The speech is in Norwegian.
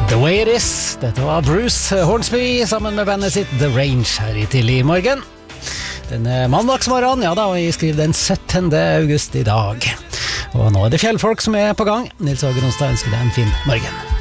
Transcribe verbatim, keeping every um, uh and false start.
The Way It Is. Dette var Bruce Hornsby sammen med bandet sitt The Range her i tidlig morgen. Denne mandagsmorgen, ja da, og jeg skriver den syttende august i dag. Og nå er det fjellfolk som er på gang. Nils Åge Ronstad ønsker deg en fin morgen.